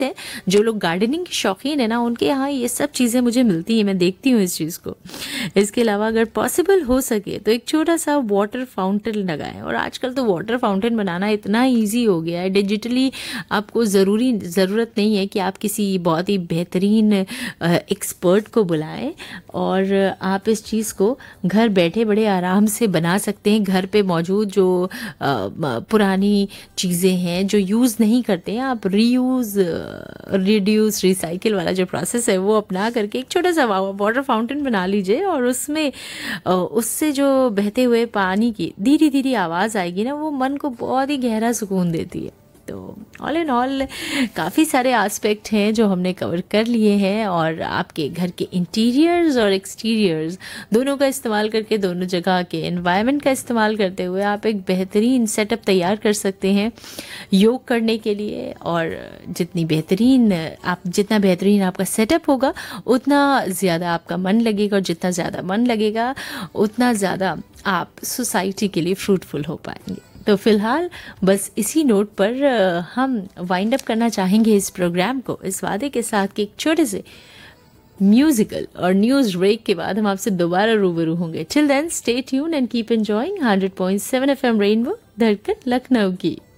सकते हैं। जो लोग गार्डनिंग के शौकीन है ना, उनके यहाँ ये सब चीज़ें मुझे मिलती हैं, मैं देखती हूँ इस चीज़ को। इसके अलावा अगर पॉसिबल हो सके तो एक छोटा सा वाटर फाउंटेन लगाएं। और आजकल तो वाटर फाउंटेन बनाना इतना ईजी हो गया है डिजिटली, आपको ज़रूरत नहीं है कि आप किसी बहुत ही बेहतरीन एक्सपर्ट को बुलाएं, और आप इस चीज़ को घर बैठे बड़े आराम से बना सकते हैं। घर पे मौजूद जो पुरानी चीज़ें हैं जो यूज़ नहीं करते हैं, आप रीयूज़, रिड्यूस, रिसाइकिल वाला जो प्रोसेस है वो अपना करके एक छोटा सा वाटर फाउंटेन बना लीजिए, और उसमें उससे जो बहते हुए पानी की धीरे धीरे आवाज़ आएगी ना, वो मन को बहुत ही गहरा सुकून देती है। तो ऑल इन ऑल काफ़ी सारे एस्पेक्ट हैं जो हमने कवर कर लिए हैं, और आपके घर के इंटीरियर्स और एक्सटीरियर्स दोनों का इस्तेमाल करके, दोनों जगह के एनवायरनमेंट का इस्तेमाल करते हुए आप एक बेहतरीन सेटअप तैयार कर सकते हैं योग करने के लिए। और जितना बेहतरीन आपका सेटअप होगा, उतना ज़्यादा आपका मन लगेगा, और जितना ज़्यादा मन लगेगा उतना ज़्यादा आप सोसाइटी के लिए फ्रूटफुल हो पाएंगे। तो फिलहाल बस इसी नोट पर हम वाइंड अप करना चाहेंगे इस प्रोग्राम को, इस वादे के साथ कि एक छोटे से म्यूजिकल और न्यूज़ ब्रेक के बाद हम आपसे दोबारा रूबरू होंगे। Till then stay tune and keep enjoying 100.7 FM rainbow, धड़कन लखनऊ की।